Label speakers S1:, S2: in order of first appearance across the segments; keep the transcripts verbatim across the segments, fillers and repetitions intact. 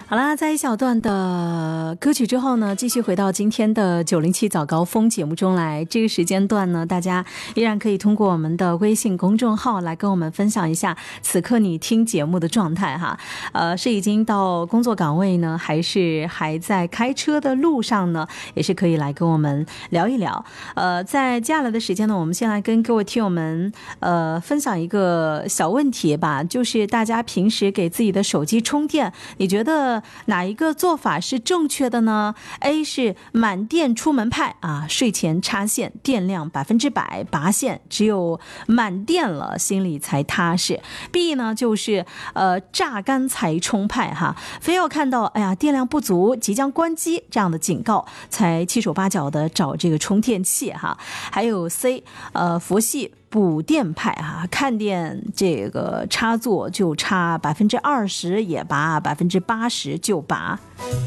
S1: 好啦，在一小段的歌曲之后呢，继续回到今天的九零七早高峰节目中来。这个时间段呢，大家依然可以通过我们的微信公众号来跟我们分享一下此刻你听节目的状态哈。呃，是已经到工作岗位呢，还是还在开车的路上呢？也是可以来跟我们聊一聊。呃，在接下来的时间呢，我们先来跟各位听友们呃分享一个小问题吧，就是大家平时给自己的手机充电，你觉得哪一个做法是正确的呢？ A 是满电出门派啊，睡前插线，电量百分之百拔线，只有满电了心里才踏实。 B 呢就是呃榨干才充派哈，非要看到哎呀电量不足即将关机这样的警告才七手八脚的找这个充电器哈。还有 C 呃佛系补电派啊，看见这个插座就插百分之二十也拔，百分之八十就拔。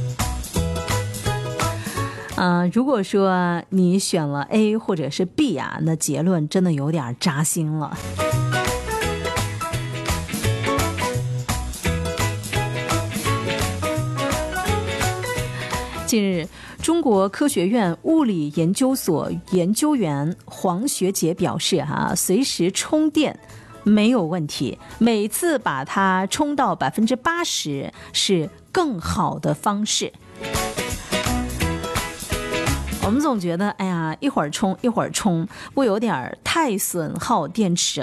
S1: 嗯、呃，如果说你选了 A 或者是 B 啊，那结论真的有点扎心了。近日，中国科学院物理研究所研究员黄学杰表示哈，随时充电没有问题，每次把它充到百分之八十是更好的方式。我们总觉得哎呀一会儿充一会儿充，不有点太损耗电池